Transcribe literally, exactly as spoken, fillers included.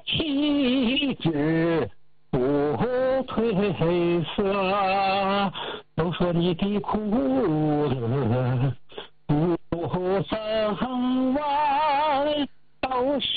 气质不褪色。都说你的苦乐不胜完，都是